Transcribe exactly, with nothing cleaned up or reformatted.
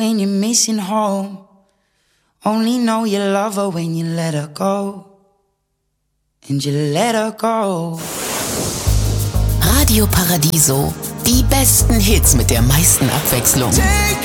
when you're missing home. Only know you love her when you let her go. And you let her go. Radio Paradiso. Die besten Hits mit der meisten Abwechslung.